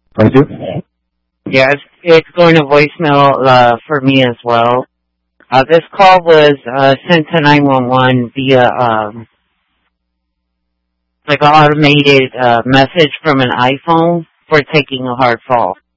Thank you. Yeah, it's going to voicemail for me as well. This call was sent to 911 via like an automated message from an iPhone for taking a hard fall.